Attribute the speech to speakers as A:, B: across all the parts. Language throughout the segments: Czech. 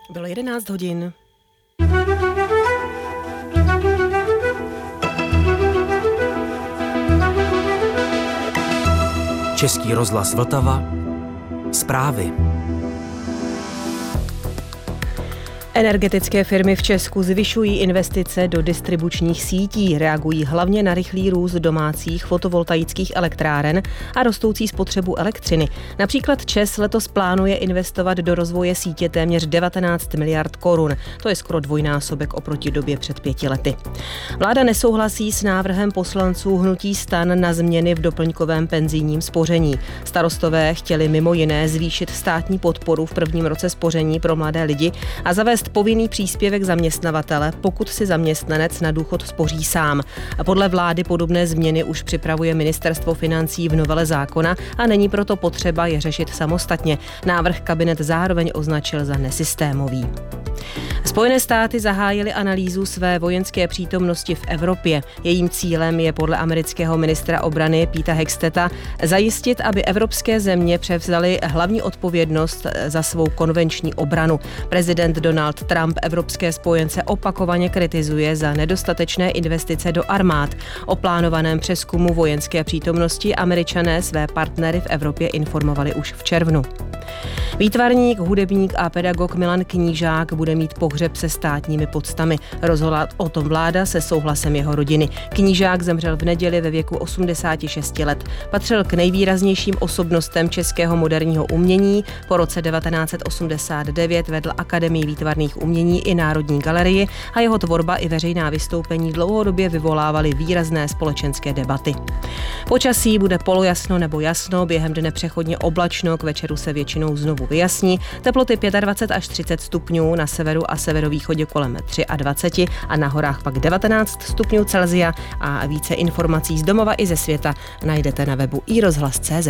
A: Bylo 11 hodin.
B: Český rozhlas Vltava. Zprávy.
A: Energetické firmy v Česku zvyšují investice do distribučních sítí, reagují hlavně na rychlý růst domácích fotovoltaických elektráren a rostoucí spotřebu elektřiny. Například ČEZ letos plánuje investovat do rozvoje sítě téměř 19 miliard korun. To je skoro dvojnásobek oproti době před 5 lety. Vláda nesouhlasí s návrhem poslanců hnutí STAN na změny v doplňkovém penzijním spoření. Starostové chtěli mimo jiné zvýšit státní podporu v prvním roce spoření pro mladé lidi a zavést povinný příspěvek zaměstnavatele, pokud si zaměstnanec na důchod spoří sám. A podle vlády podobné změny už připravuje Ministerstvo financí v novele zákona a není proto potřeba je řešit samostatně. Návrh kabinet zároveň označil za nesystémový. Spojené státy zahájily analýzu své vojenské přítomnosti v Evropě. Jejím cílem je podle amerického ministra obrany Peta Hexteta zajistit, aby evropské země převzaly hlavní odpovědnost za svou konvenční obranu. Prezident Donald Trump evropské spojence opakovaně kritizuje za nedostatečné investice do armád. O plánovaném přezkumu vojenské přítomnosti Američané své partnery v Evropě informovali už v červnu. Výtvarník, hudebník a pedagog Milan Knížák bude mít pohřeb se státními poctami. Rozhodla o tom vláda se souhlasem jeho rodiny. Knížák zemřel v neděli ve věku 86 let. Patřil k nejvýraznějším osobnostem českého moderního umění. Po roce 1989 vedl Akademii výtvarných umění i Národní galerii a jeho tvorba i veřejná vystoupení dlouhodobě vyvolávaly výrazné společenské debaty. Počasí bude polojasno nebo jasno, během dne přechodně oblačno, k večeru se většinou znovu vyjasní. Teploty 25 až 30 stupňů, na severu a severovýchodě kolem 23 a na horách pak 19 stupňů Celsia a více informací z domova i ze světa najdete na webu iRozhlas.cz.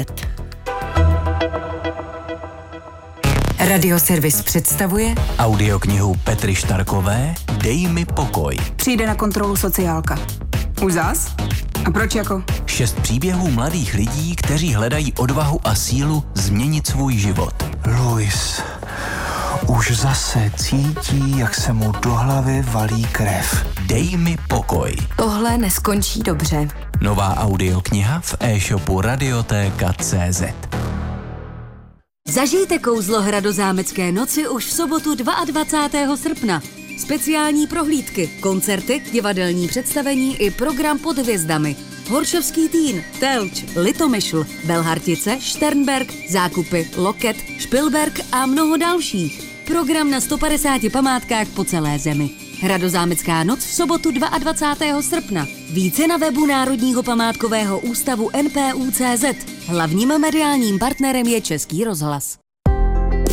C: Radioservis představuje
B: Audioknihu Petry Štarkové Dej mi pokoj.
D: Přijde na kontrolu sociálka. Už zas? A proč jako?
B: 6 příběhů mladých lidí, kteří hledají odvahu a sílu změnit svůj život.
E: Luis už zase cítí, jak se mu do hlavy valí krev.
B: Dej mi pokoj.
C: Tohle neskončí dobře.
B: Nová audiokniha v e-shopu Radiotéka.cz.
F: Zažijte kouzlo Hradozámecké noci už v sobotu 22. srpna. Speciální prohlídky, koncerty, divadelní představení i program pod hvězdami. Horšovský Týn, Telč, Litomyšl, Belhartice, Šternberk, Zákupy, Loket, Špilberk a mnoho dalších. Program na 150 památkách po celé zemi. Hradozámecká noc v sobotu 22. srpna. Více na webu Národního památkového ústavu NPU.cz. Hlavním mediálním partnerem je Český rozhlas.